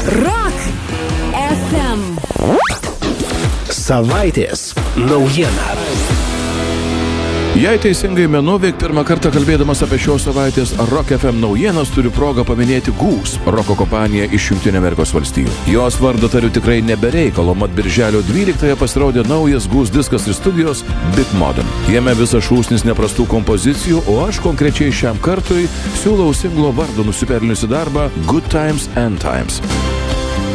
Rock FM. Savaitės naujiena. Jei teisingai menu, veik pirmą kartą kalbėdamas apie šios savaitės Rock FM naujienas turiu progą paminėti Goose, roko kompaniją iš Jungtinių Amerikos valstijų. Jos vardą tariu tikrai nebereikalo, mat birželio 12-ąją pasirodė naujas Goose diskas iš studijos Big Modern. Jame visas šūsnis neprastų kompozicijų, o aš konkrečiai šiam kartui siūlau singlo vardo nusipelniusi darbą Good Times and Times.